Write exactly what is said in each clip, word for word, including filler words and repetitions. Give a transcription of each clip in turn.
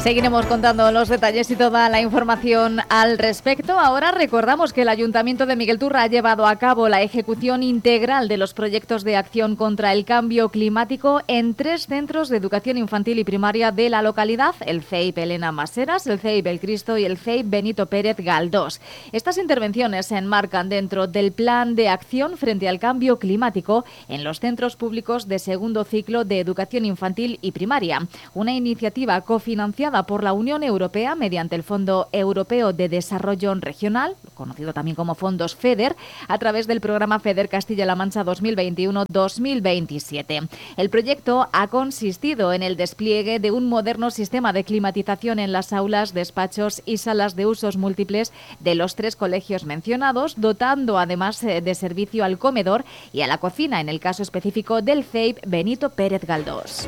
Seguiremos contando los detalles y toda la información al respecto. Ahora recordamos que el Ayuntamiento de Miguelturra ha llevado a cabo la ejecución integral de los proyectos de acción contra el cambio climático en tres centros de educación infantil y primaria de la localidad, el C E I P Elena Maseras, el C E I P El Cristo y el C E I P Benito Pérez Galdós. Estas intervenciones se enmarcan dentro del Plan de Acción frente al Cambio Climático en los centros públicos de segundo ciclo de educación infantil y primaria, una iniciativa cofinanciada por la Unión Europea mediante el Fondo Europeo de Desarrollo Regional, conocido también como Fondos FEDER, a través del programa FEDER Castilla-La Mancha dos mil veintiuno dos mil veintisiete. El proyecto ha consistido en el despliegue de un moderno sistema de climatización en las aulas, despachos y salas de usos múltiples de los tres colegios mencionados, dotando además de servicio al comedor y a la cocina, en el caso específico del C E I P Benito Pérez Galdós.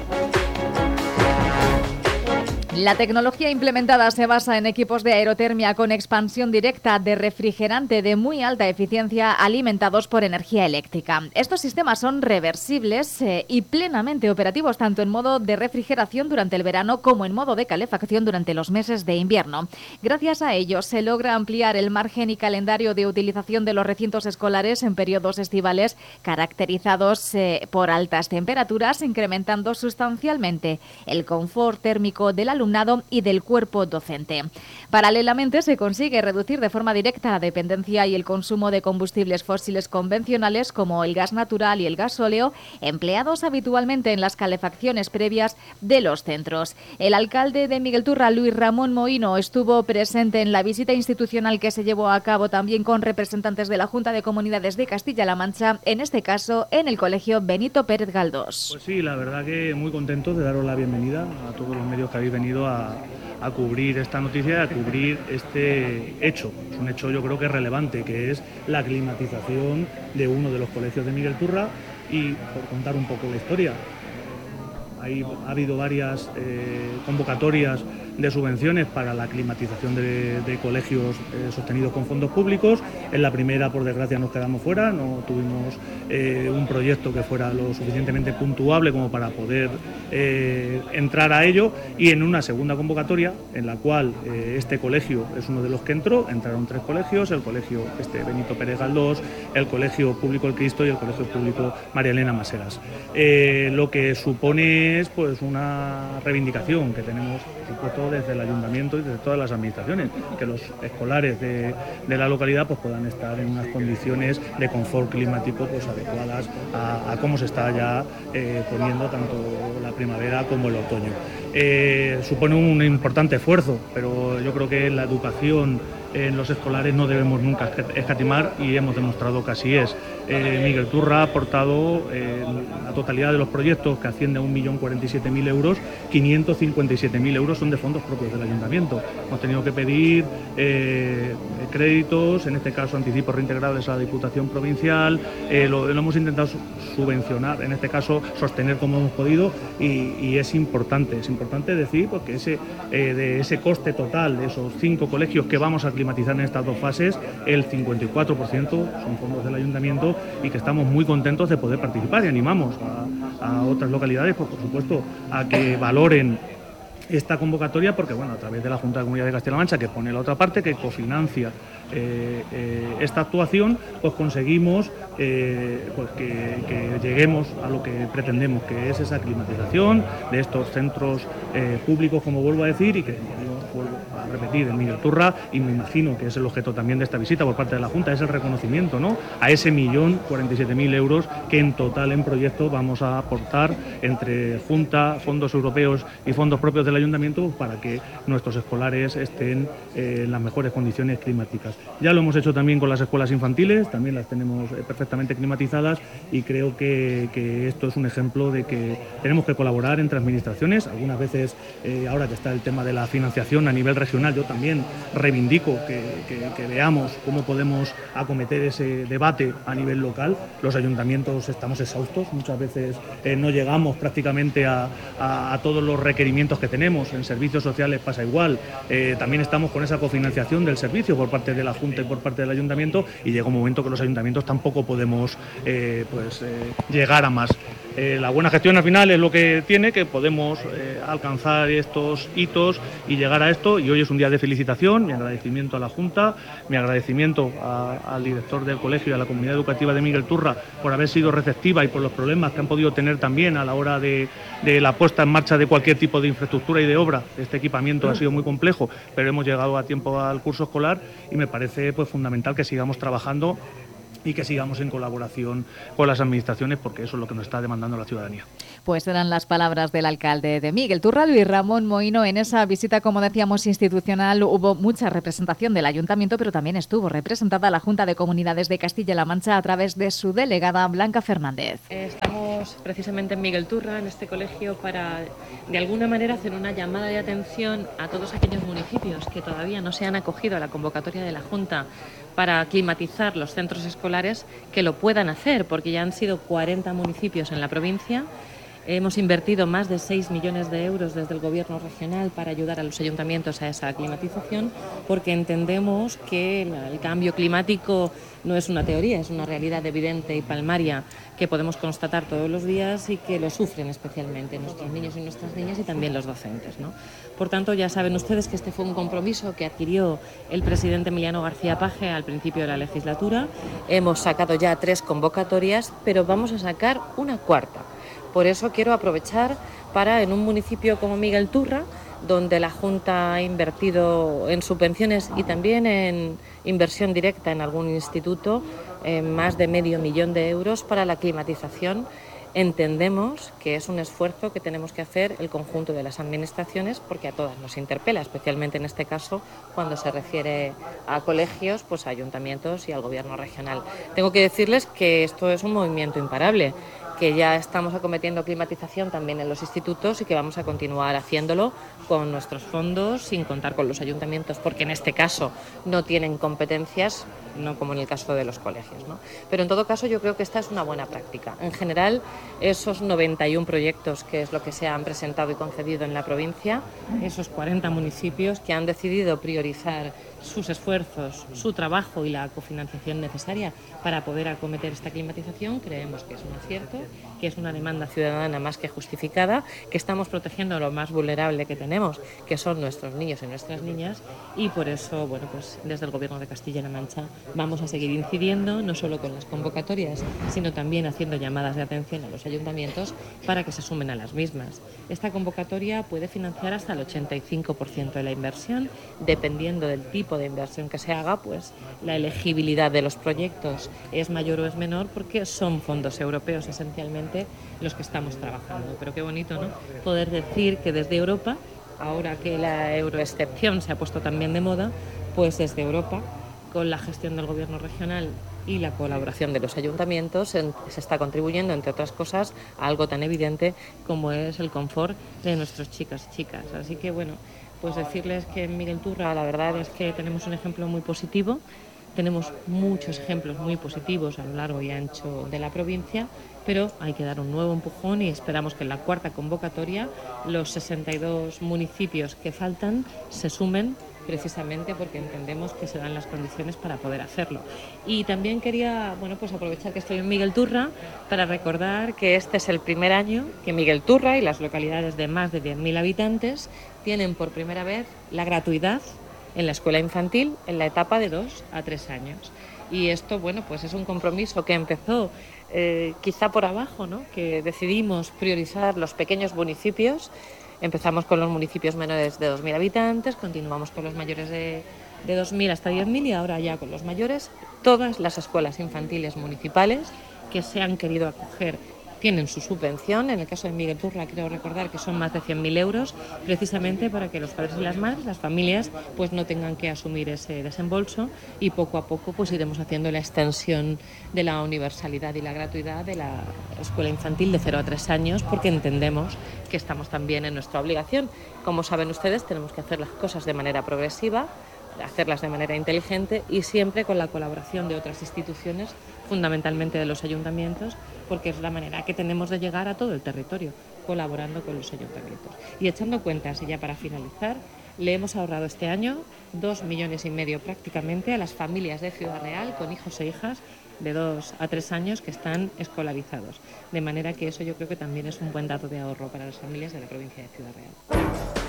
La tecnología implementada se basa en equipos de aerotermia con expansión directa de refrigerante de muy alta eficiencia alimentados por energía eléctrica. Estos sistemas son reversibles eh, y plenamente operativos tanto en modo de refrigeración durante el verano como en modo de calefacción durante los meses de invierno. Gracias a ellos se logra ampliar el margen y calendario de utilización de los recintos escolares en periodos estivales caracterizados eh, por altas temperaturas, incrementando sustancialmente el confort térmico del alumnado y del cuerpo docente. Paralelamente, se consigue reducir de forma directa la dependencia y el consumo de combustibles fósiles convencionales como el gas natural y el gasóleo, empleados habitualmente en las calefacciones previas de los centros. El alcalde de Miguelturra, Luis Ramón Mohino, estuvo presente en la visita institucional que se llevó a cabo también con representantes de la Junta de Comunidades de Castilla-La Mancha, en este caso en el colegio Benito Pérez Galdós. Pues sí, la verdad que muy contentos de daros la bienvenida a todos los medios que habéis venido A, a cubrir esta noticia, a cubrir este hecho. Es un hecho, yo creo que relevante, que es la climatización de uno de los colegios de Miguelturra. Y por contar un poco la historia, Hay, ha habido varias eh, convocatorias de subvenciones para la climatización de, de colegios eh, sostenidos con fondos públicos. En la primera, por desgracia, nos quedamos fuera, no tuvimos eh, un proyecto que fuera lo suficientemente puntuable como para poder eh, entrar a ello, y en una segunda convocatoria, en la cual eh, este colegio es uno de los que entró, entraron tres colegios, el colegio este, Benito Pérez Galdós, el colegio público El Cristo y el colegio público María Elena Maseras. Eh, lo que supone es pues una reivindicación que tenemos, por supuesto, desde el ayuntamiento y desde todas las administraciones, que los escolares de, de la localidad pues puedan estar en unas condiciones de confort climático pues adecuadas a, a cómo se está ya eh, poniendo tanto la primavera como el otoño. Eh, supone un importante esfuerzo, pero yo creo que la educación en los escolares no debemos nunca escatimar, y hemos demostrado que así es. Eh, Miguelturra ha aportado eh, la totalidad de los proyectos, que asciende a un millón cuarenta y siete mil euros, quinientos cincuenta y siete mil euros son de fondos propios del ayuntamiento. Hemos tenido que pedir eh, créditos, en este caso anticipos reintegrables a la Diputación Provincial, eh, lo, lo hemos intentado subvencionar, en este caso sostener como hemos podido, y, y es importante, es importante decir porque ese, eh, de ese coste total de esos cinco colegios que vamos a climatizar en estas dos fases, el cincuenta y cuatro por ciento son fondos del ayuntamiento, y que estamos muy contentos de poder participar, y animamos a, a otras localidades, pues, por supuesto, a que valoren esta convocatoria, porque bueno, a través de la Junta de Comunidad de Castilla-La Mancha, que pone la otra parte, que cofinancia eh, eh, esta actuación, pues conseguimos eh, pues que, que lleguemos a lo que pretendemos, que es esa climatización de estos centros eh, públicos, como vuelvo a decir, y que yo vuelvo a repetir en Miguelturra, y me imagino que es el objeto también de esta visita por parte de la Junta, es el reconocimiento, ¿no?, a ese millón cuarenta y siete mil euros que en total en proyecto vamos a aportar entre Junta, fondos europeos y fondos propios del ayuntamiento, para que nuestros escolares estén eh, en las mejores condiciones climáticas. Ya lo hemos hecho también con las escuelas infantiles, también las tenemos eh, perfectamente climatizadas, y creo que, que esto es un ejemplo de que tenemos que colaborar entre administraciones. Algunas veces, eh, ahora que está el tema de la financiación colaboración a nivel regional. Yo también reivindico que, que, que veamos cómo podemos acometer ese debate a nivel local. Los ayuntamientos estamos exhaustos, muchas veces eh, no llegamos prácticamente a, a, a todos los requerimientos que tenemos. En servicios sociales pasa igual. Eh, también estamos con esa cofinanciación del servicio por parte de la Junta y por parte del Ayuntamiento, y llega un momento que los ayuntamientos tampoco podemos eh, pues, eh, llegar a más. Eh, la buena gestión al final es lo que tiene, que podemos eh, alcanzar estos hitos y llegar a esto, y hoy es un día de felicitación. Mi agradecimiento a la Junta, mi agradecimiento a, al director del colegio y a la comunidad educativa de Miguel Turra por haber sido receptiva y por los problemas que han podido tener también a la hora de, de la puesta en marcha de cualquier tipo de infraestructura y de obra. Este equipamiento ha sido muy complejo, pero hemos llegado a tiempo al curso escolar, y me parece pues fundamental que sigamos trabajando y que sigamos en colaboración con las administraciones, porque eso es lo que nos está demandando la ciudadanía. Pues eran las palabras del alcalde de Miguel Turra, Luis Ramón Moino. En esa visita, como decíamos, institucional, hubo mucha representación del ayuntamiento, pero también estuvo representada la Junta de Comunidades de Castilla-La Mancha a través de su delegada Blanca Fernández. Estamos precisamente en Miguel Turra, en este colegio, para de alguna manera hacer una llamada de atención a todos aquellos municipios que todavía no se han acogido a la convocatoria de la Junta para climatizar los centros escolares, que lo puedan hacer, porque ya han sido cuarenta municipios en la provincia. Hemos invertido más de seis millones de euros desde el Gobierno regional para ayudar a los ayuntamientos a esa climatización, porque entendemos que el cambio climático no es una teoría, es una realidad evidente y palmaria que podemos constatar todos los días y que lo sufren especialmente nuestros niños y nuestras niñas, y también los docentes, ¿no? Por tanto, ya saben ustedes que este fue un compromiso que adquirió el presidente Emiliano García Paje al principio de la legislatura. Hemos sacado ya tres convocatorias, pero vamos a sacar una cuarta. Por eso quiero aprovechar para, en un municipio como Miguel Turra, donde la Junta ha invertido en subvenciones y también en inversión directa en algún instituto, eh, más de medio millón de euros para la climatización, entendemos que es un esfuerzo que tenemos que hacer el conjunto de las administraciones, porque a todas nos interpela, especialmente en este caso cuando se refiere a colegios, pues a ayuntamientos y al Gobierno regional. Tengo que decirles que esto es un movimiento imparable, que ya estamos acometiendo climatización también en los institutos y que vamos a continuar haciéndolo con nuestros fondos, sin contar con los ayuntamientos, porque en este caso no tienen competencias, no como en el caso de los colegios, ¿no? Pero en todo caso yo creo que esta es una buena práctica. En general, esos noventa y uno proyectos, que es lo que se han presentado y concedido en la provincia, esos cuarenta municipios que han decidido priorizar sus esfuerzos, su trabajo y la cofinanciación necesaria para poder acometer esta climatización, creemos que es un acierto, que es una demanda ciudadana más que justificada, que estamos protegiendo a lo más vulnerable que tenemos, que son nuestros niños y nuestras niñas, y por eso, bueno, pues desde el Gobierno de Castilla-La Mancha vamos a seguir incidiendo, no solo con las convocatorias, sino también haciendo llamadas de atención a los ayuntamientos para que se sumen a las mismas. Esta convocatoria puede financiar hasta el ochenta y cinco por ciento de la inversión, dependiendo del tipo de inversión que se haga, pues la elegibilidad de los proyectos es mayor o es menor, porque son fondos europeos esencialmente los que estamos trabajando. Pero qué bonito, ¿no?, poder decir que desde Europa, ahora que la euroexcepción se ha puesto también de moda, pues desde Europa, con la gestión del Gobierno regional y la colaboración de los ayuntamientos, se está contribuyendo, entre otras cosas, a algo tan evidente como es el confort de nuestros chicos y chicas. Así que, bueno, pues decirles que en Miguel Turra la verdad es que tenemos un ejemplo muy positivo, tenemos muchos ejemplos muy positivos a lo largo y ancho de la provincia, pero hay que dar un nuevo empujón y esperamos que en la cuarta convocatoria los sesenta y dos municipios que faltan se sumen, precisamente porque entendemos que se dan las condiciones para poder hacerlo. Y también quería, bueno, pues aprovechar que estoy en Miguel Turra para recordar que este es el primer año que Miguel Turra y las localidades de más de diez mil habitantes tienen por primera vez la gratuidad en la escuela infantil en la etapa de dos a tres años. Y esto, bueno, pues es un compromiso que empezó eh, quizá por abajo, ¿no?, que decidimos priorizar los pequeños municipios. Empezamos con los municipios menores de dos mil habitantes, continuamos con los mayores de, de dos mil hasta diez mil y ahora ya con los mayores. Todas las escuelas infantiles municipales que se han querido acoger tienen su subvención. En el caso de Miguel Turra, creo recordar que son más de cien mil euros, precisamente para que los padres y las madres, las familias, pues no tengan que asumir ese desembolso, y poco a poco pues iremos haciendo la extensión de la universalidad y la gratuidad de la escuela infantil de cero a tres años, porque entendemos que estamos también en nuestra obligación. Como saben ustedes, tenemos que hacer las cosas de manera progresiva, hacerlas de manera inteligente y siempre con la colaboración de otras instituciones, fundamentalmente de los ayuntamientos, porque es la manera que tenemos de llegar a todo el territorio, colaborando con los ayuntamientos. Y echando cuentas, y ya para finalizar, le hemos ahorrado este año dos millones y medio prácticamente a las familias de Ciudad Real con hijos e hijas de dos a tres años que están escolarizados. De manera que eso yo creo que también es un buen dato de ahorro para las familias de la provincia de Ciudad Real.